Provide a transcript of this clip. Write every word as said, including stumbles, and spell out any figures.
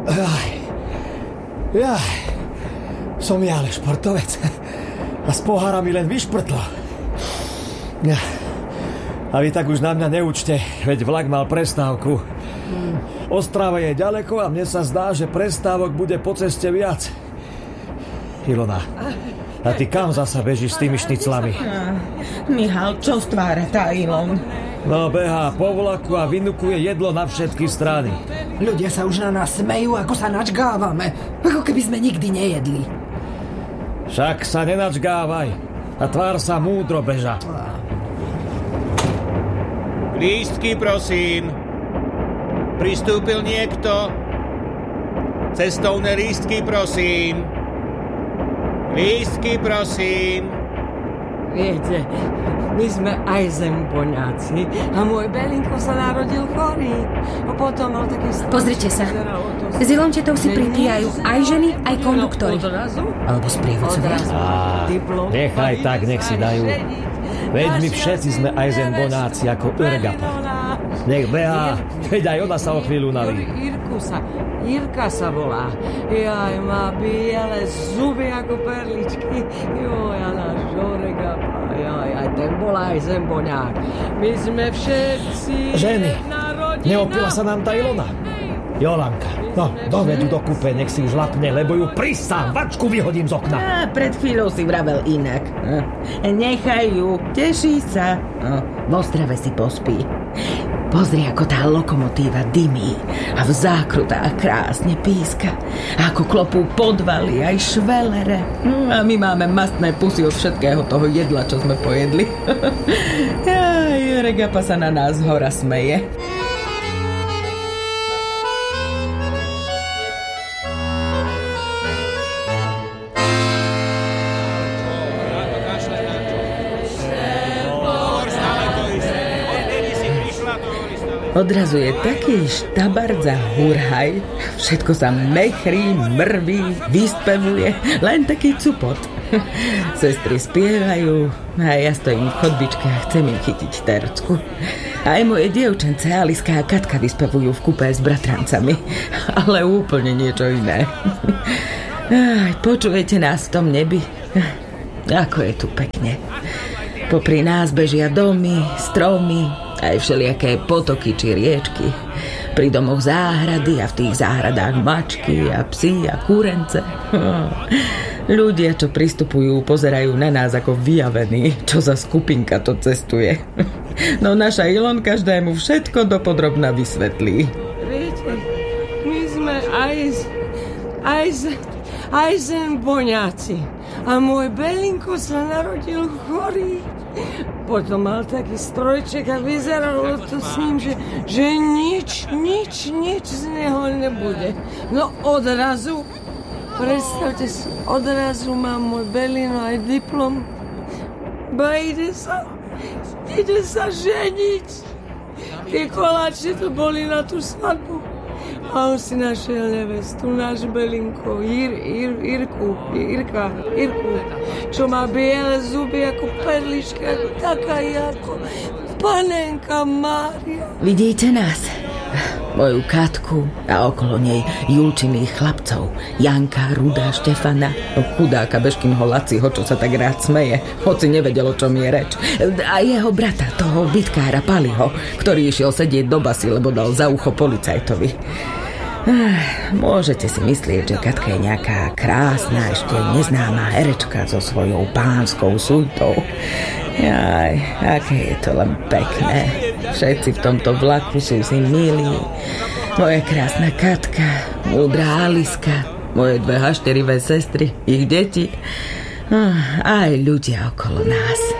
Jaj, jaj, som ja ale športovec. A z pohára mi len vyšprtlo. A vy tak už na mňa neučte, veď vlak mal prestávku. Ostrava je ďaleko a mne sa zdá, že prestávok bude po ceste viac. Ilona, a ty kam zasa bežíš s tými šniclami? Michal, čo stvára tá Ilon? No, behá po vlaku a vynukuje jedlo na všetky strany. Ľudia sa už na nás smejú, ako sa načgávame. Ako keby sme nikdy nejedli. Však sa nenačgávaj a tvár sa múdro, beža. Lístky, prosím. Pristúpil niekto? Cestovné lístky, prosím. Lístky, prosím. Viete, my sme Eisenboňáci a môj Belinko sa narodil chorý. A potom mal taký... Pozrite sa. S Ilončetou si pripíjajú aj ženy, aj konduktori. Alebo sprievodcovia. Á, nechaj tak, nech si dajú. Veď my všetci sme Eisenboňáci ako Urgapa. Nech behá, veď aj ona sa o chvíľu naví. Irku sa, Irka sa volá. Jaj, má biele zuby ako perličky. Joj, a náš Urgapa. Jaj, aj ten bol Eisenboňák. My sme všetci... Ženy, neopila sa nám tá Ilona? Jolanka, no, doveď ju do kúpe, nech si už lapne, lebo ju pristám, vačku vyhodím z okna. Á, pred chvíľou si vravel inak. Nechaj ju, teší sa. No, v Ostrave si pospí. Pozri, ako tá lokomotíva dymí a v zákrutách krásne píska. A ako klopú podvaly aj švelere. No, a my máme mastné pusy od všetkého toho jedla, čo sme pojedli. Aj, Regapa sa na nás hora smeje. Odrazu je taký štabard za hurhaj, všetko sa mechrí, mrví, vyspevuje, len taký cupot. Sestry spievajú a ja stojím v chodbičke a chcem im chytiť tercku. Aj moje dievčence Aliska a Katka vyspevujú v kúpe s bratrancami, ale úplne niečo iné. Aj, počujete nás v tom nebi? Ako je tu pekne. Popri nás bežia domy, stromy, aj všelijaké potoky či riečky. Pri domoch záhrady a v tých záhradách mačky a psi a kúrence. Ľudia, čo pristupujú, pozerajú na nás ako vyjavení, čo za skupinka to cestuje. No naša Ilon každému všetko dopodrobna vysvetlí. Viete, my sme Eis, Eis, Eisenboňáci a môj Belinko sa narodil chorý. Potom mal taký strojček a vyzeralo to s ním, že, že nič, nič, nič z neho nebude. No odrazu, predstavte si, odrazu má môj Belino aj diplom. Ba ide sa, ide sa ženiť. Tie koláče to boli na tú svadbu. A on si našiel nevestu, náš Belinko, Ir, Ir, Irku, Irka, Irku, čo má biele zuby ako perlička, taká ako panenka Mária. Vidíte nás? Moju Katku a okolo nej Julčiných chlapcov, Janka, Ruda, Štefana, chudáka Bežkinho Laciho, čo sa tak rád smeje, hoci nevedel, o čom je reč. A jeho brata, toho bitkára Paliho, ktorý išiel sedieť do basy, lebo dal za ucho policajtovi. Môžete si myslieť, že Katka je nejaká krásna, ešte neznáma herečka so svojou pánskou sujtou. Jaj, aké je to len pekné. Všetci v tomto vlaku sú si milí. Moja krásna Katka, múdra Aliska, moje dve hašterivé sestry, ich deti, aj ľudia okolo nás.